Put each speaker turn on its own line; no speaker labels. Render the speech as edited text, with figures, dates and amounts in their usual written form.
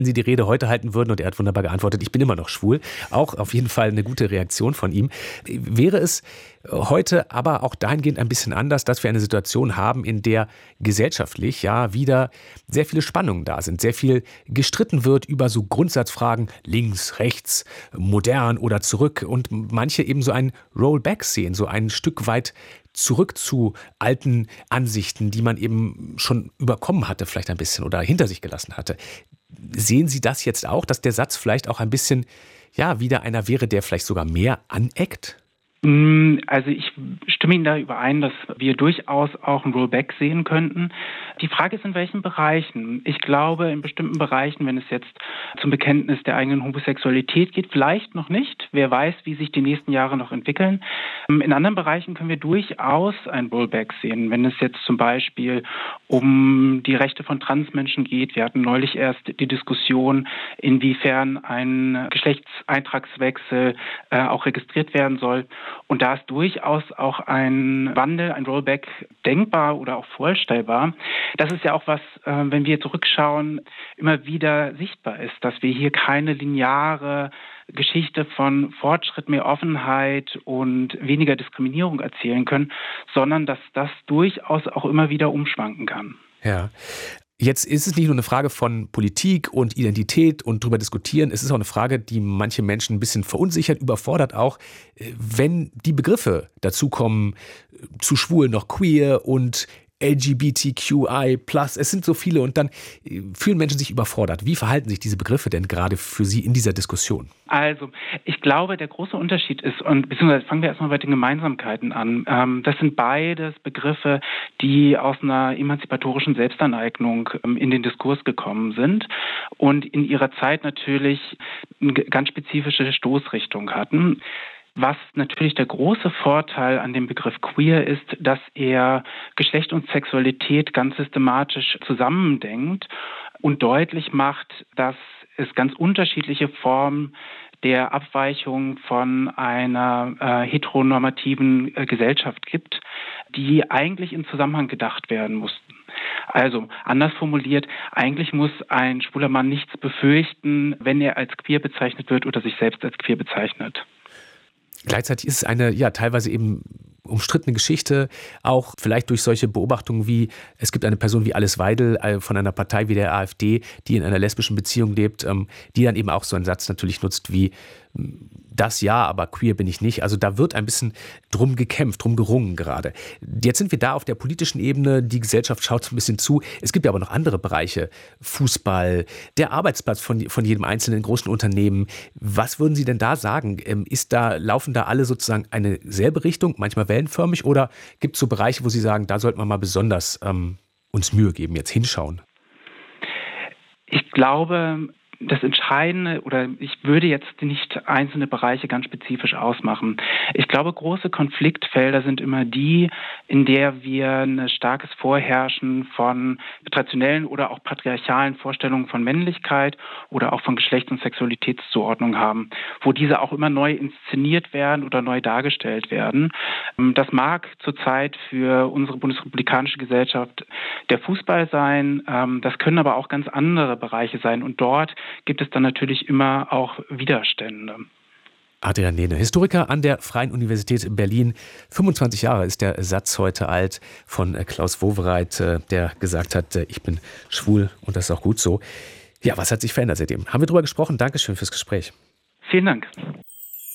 Sie die Rede heute halten würden, und er hat wunderbar geantwortet, ich bin immer noch schwul. Auch auf jeden Fall eine gute Reaktion von ihm. Wäre es heute aber auch dahingehend ein bisschen anders, dass wir eine Situation haben, in der gesellschaftlich ja wieder sehr viele Spannungen da sind, sehr viel gestritten wird über so Grundsatzfragen links, rechts, modern oder zurück und manche eben so ein Rollback sehen, so ein Stück weit zurück zu alten Ansichten, die man eben schon überkommen hatte, vielleicht ein bisschen oder hinter sich gelassen hatte. Sehen Sie das jetzt auch, dass der Satz vielleicht auch ein bisschen, ja, wieder einer wäre, der vielleicht sogar mehr aneckt?
Also ich stimme Ihnen da überein, dass wir durchaus auch ein Rollback sehen könnten. Die Frage ist, in welchen Bereichen. Ich glaube, in bestimmten Bereichen, wenn es jetzt zum Bekenntnis der eigenen Homosexualität geht, vielleicht noch nicht. Wer weiß, wie sich die nächsten Jahre noch entwickeln. In anderen Bereichen können wir durchaus ein Rollback sehen. Wenn es jetzt zum Beispiel um die Rechte von Transmenschen geht. Wir hatten neulich erst die Diskussion, inwiefern ein Geschlechtseintragswechsel auch registriert werden soll. Und da ist durchaus auch ein Wandel, ein Rollback denkbar oder auch vorstellbar. Das ist ja auch was, wenn wir zurückschauen, immer wieder sichtbar ist, dass wir hier keine lineare Geschichte von Fortschritt, mehr Offenheit und weniger Diskriminierung erzählen können, sondern dass das durchaus auch immer wieder umschwanken kann.
Ja. Jetzt ist es nicht nur eine Frage von Politik und Identität und drüber diskutieren. Es ist auch eine Frage, die manche Menschen ein bisschen verunsichert, überfordert auch, wenn die Begriffe dazukommen, zu schwul noch queer und LGBTQI+. Es sind so viele und dann fühlen Menschen sich überfordert. Wie verhalten sich diese Begriffe denn gerade für Sie in dieser Diskussion?
Also, ich glaube, der große Unterschied ist, und beziehungsweise fangen wir erstmal bei den Gemeinsamkeiten an. Das sind beides Begriffe, die aus einer emanzipatorischen Selbstaneignung in den Diskurs gekommen sind und in ihrer Zeit natürlich eine ganz spezifische Stoßrichtung hatten. Was natürlich der große Vorteil an dem Begriff queer ist, dass er Geschlecht und Sexualität ganz systematisch zusammendenkt und deutlich macht, dass es ganz unterschiedliche Formen der Abweichung von einer heteronormativen Gesellschaft gibt, die eigentlich im Zusammenhang gedacht werden mussten. Also, anders formuliert, eigentlich muss ein schwuler Mann nichts befürchten, wenn er als queer bezeichnet wird oder sich selbst als queer bezeichnet.
Gleichzeitig ist es eine, ja, teilweise eben umstrittene Geschichte, auch vielleicht durch solche Beobachtungen wie, es gibt eine Person wie Alice Weidel von einer Partei wie der AfD, die in einer lesbischen Beziehung lebt, die dann eben auch so einen Satz natürlich nutzt wie, das ja, aber queer bin ich nicht. Also da wird ein bisschen drum gekämpft, drum gerungen gerade. Jetzt sind wir da auf der politischen Ebene, die Gesellschaft schaut so ein bisschen zu. Es gibt ja aber noch andere Bereiche, Fußball, der Arbeitsplatz von jedem einzelnen großen Unternehmen. Was würden Sie denn da sagen? Laufen da alle sozusagen eine selbe Richtung, manchmal wellenförmig, oder gibt es so Bereiche, wo Sie sagen, da sollten wir mal besonders uns Mühe geben, jetzt hinschauen?
Ich glaube, das Entscheidende, oder ich würde jetzt nicht einzelne Bereiche ganz spezifisch ausmachen. Ich glaube, große Konfliktfelder sind immer die, in der wir ein starkes Vorherrschen von traditionellen oder auch patriarchalen Vorstellungen von Männlichkeit oder auch von Geschlechts- und Sexualitätszuordnung haben, wo diese auch immer neu inszeniert werden oder neu dargestellt werden. Das mag zurzeit für unsere bundesrepublikanische Gesellschaft der Fußball sein, das können aber auch ganz andere Bereiche sein, und dort gibt es dann natürlich immer auch Widerstände.
Adrian Lehne, Historiker an der Freien Universität Berlin. 25 Jahre ist der Satz heute alt von Klaus Wowereit, der gesagt hat, ich bin schwul, und das ist auch gut so. Ja, was hat sich verändert seitdem? Haben wir drüber gesprochen? Dankeschön fürs Gespräch.
Vielen Dank.